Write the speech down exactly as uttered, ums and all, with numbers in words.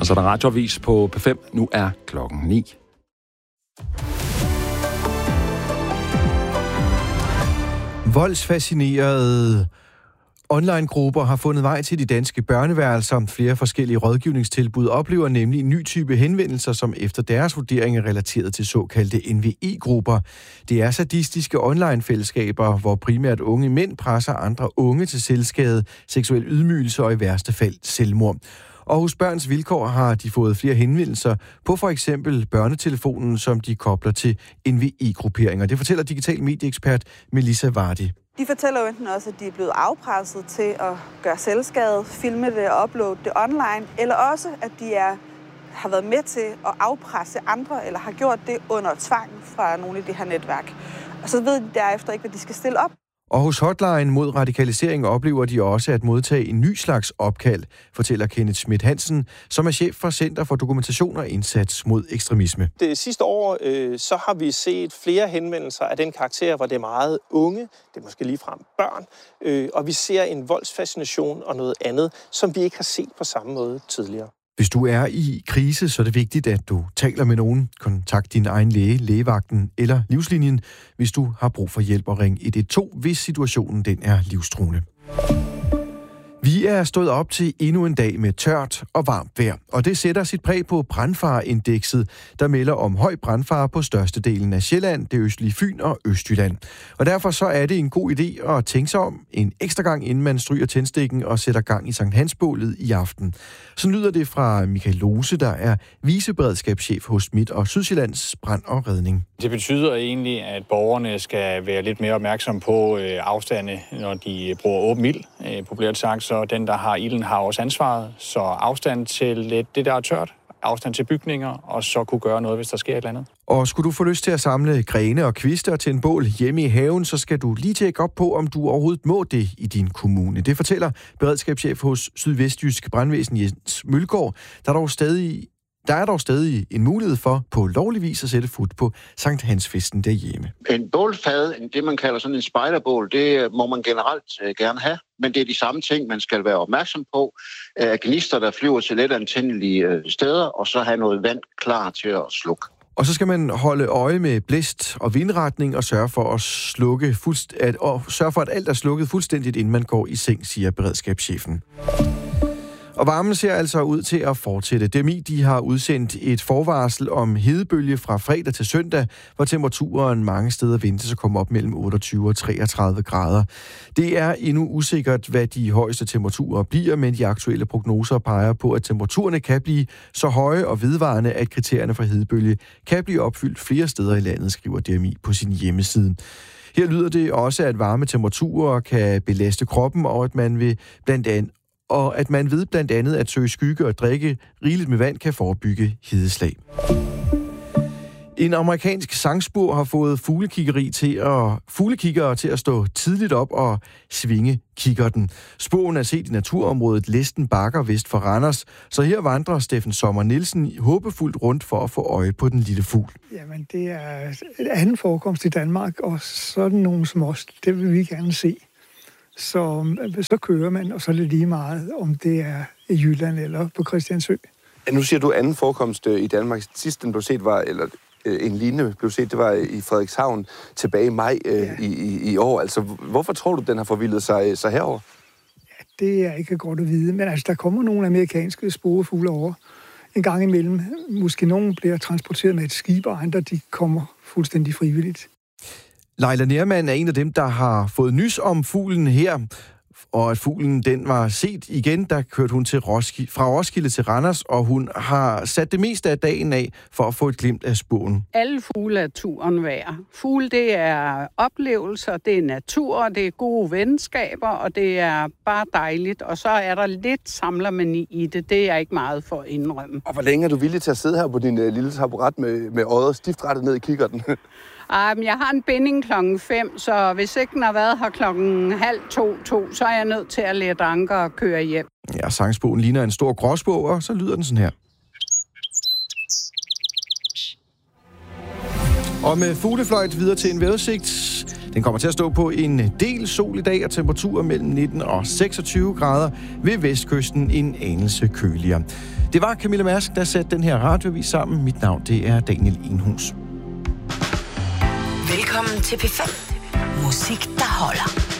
Og så er der radioavis på P fem. Nu er klokken ni. Voldsfascinerede online-grupper har fundet vej til de danske børneværelser. Flere forskellige rådgivningstilbud oplever nemlig en ny type henvendelser, som efter deres vurdering er relateret til såkaldte N V E-grupper. Det er sadistiske online-fællesskaber, hvor primært unge mænd presser andre unge til selvskade, seksuel ydmygelse og i værste fald selvmord. Og hos Børns Vilkår har de fået flere henvendelser på for eksempel børnetelefonen, som de kobler til N V E-grupperinger. Det fortæller digital medieekspert Melissa Vardy. De fortæller jo enten også, at de er blevet afpresset til at gøre selvskade, filme det og uploade det online, eller også, at de er, har været med til at afpresse andre, eller har gjort det under tvang fra nogle af de her netværk. Og så ved de derefter ikke, hvad de skal stille op. Og hos Hotline mod radikalisering oplever de også at modtage en ny slags opkald, fortæller Kenneth Schmidt Hansen, som er chef for Center for Dokumentation og Indsats mod Ekstremisme. Det sidste år øh, så har vi set flere henvendelser af den karakter, hvor det er meget unge, det er måske ligefrem børn, øh, og vi ser en voldsfascination og noget andet, som vi ikke har set på samme måde tidligere. Hvis du er i krise, så er det vigtigt, at du taler med nogen. Kontakt din egen læge, lægevagten eller livslinjen, hvis du har brug for hjælp, og ring et et to, hvis situationen den er livstruende. Vi er stået op til endnu en dag med tørt og varmt vejr, og det sætter sit præg på brandfareindekset, der melder om høj brandfare på størstedelen af Sjælland, det østlige Fyn og Østjylland. Og derfor så er det en god idé at tænke sig om en ekstra gang, inden man stryger tændstikken og sætter gang i Sankt Hans-bålet i aften. Så lyder det fra Michael Lose, der er viceberedskabschef hos Midt- og Sydsjællands Brand og Redning. Det betyder egentlig, at borgerne skal være lidt mere opmærksom på øh, afstande, når de bruger åben ild. Øh, populært sagt, så den, der har ilden, har også ansvaret. Så afstand til lidt, det, der er tørt, afstand til bygninger, og så kunne gøre noget, hvis der sker et eller andet. Og skulle du få lyst til at samle grene og kviste og tænde bål hjemme i haven, så skal du lige tjekke op på, om du overhovedet må det i din kommune. Det fortæller beredskabschef hos Sydvestjysk Brandvæsen Jens Mølgaard, der dog stadig Der er dog stadig en mulighed for på lovlig vis at sætte fod på Sankt Hans-festen derhjemme. En bålfad, det man kalder sådan en spejderbål, det må man generelt øh, gerne have. Men det er de samme ting, man skal være opmærksom på. Øh, gnister, der flyver til let antændelige øh, steder, og så have noget vand klar til at slukke. Og så skal man holde øje med blæst og vindretning og sørge for at slukke fuldst- at, og sørge for, at alt er slukket fuldstændigt, inden man går i seng, siger beredskabschefen. Og varmen ser altså ud til at fortsætte. D M I de har udsendt et forvarsel om hedebølge fra fredag til søndag, hvor temperaturen mange steder ventes at komme op mellem otteogtyve og treogtredive grader. Det er endnu usikkert, hvad de højeste temperaturer bliver, men de aktuelle prognoser peger på, at temperaturerne kan blive så høje og vedvarende, at kriterierne for hedebølge kan blive opfyldt flere steder i landet, skriver D M I på sin hjemmeside. Her lyder det også, at varme temperaturer kan belaste kroppen, og at man vil blandt andet og at man ved blandt andet at søge skygge og drikke rigeligt med vand kan forebygge hedeslag. En amerikansk sangspur har fået fuglekiggeri til at, fuglekiggere til at stå tidligt op og svinge kikkerten. Sporen er set i naturområdet Læsten Bakker vest for Randers, så her vandrer Steffen Sommer Nielsen håbefuldt rundt for at få øje på den lille fugl. Jamen, det er et andet forekomst i Danmark, og sådan nogen som os, det vil vi gerne se. Så, så kører man, og så er det lige meget, om det er i Jylland eller på Christiansø. Ja, nu siger du anden forekomst i Danmark. Sidst den blev set var, eller en lignende blev set, det var i Frederikshavn tilbage i maj øh, ja. i, i, i år. Altså, hvorfor tror du, den har forvildet sig, sig herover? Ja, det er ikke godt at vide, men altså, der kommer nogle amerikanske sporefugle over en gang imellem. Måske nogen bliver transporteret med et skib, og andre de kommer fuldstændig frivilligt. Leila Nermann er en af dem, der har fået nys om fuglen her, og at fuglen den var set igen, der kørte hun til Roskilde, fra Roskilde til Randers, og hun har sat det meste af dagen af for at få et glimt af sporen. Alle fugle er turen værd. Fugle, det er oplevelser, det er natur, det er gode venskaber, og det er bare dejligt. Og så er der lidt samlermani i det, det er ikke meget for at indrømme. Og hvor længe er du villig til at sidde her på din uh, lille taburet med, med øjet stift rettet ned i kikkerten? Um, jeg har en binding klokken fem, så hvis ikke den har været her klokken halv to, to, så er jeg nødt til at lade anker og køre hjem. Ja, sangsbogen ligner en stor gråsbog, og så lyder den sådan her. Og med fuglefløjt videre til en vejrudsigt. Den kommer til at stå på en del sol i dag, og temperaturer mellem nitten og seksogtyve grader. Ved vestkysten en anelse køligere. Det var Camilla Mærsk, der satte den her radioavis sammen. Mit navn, det er Daniel Enhus. Velkommen til P fem. Musik, der holder.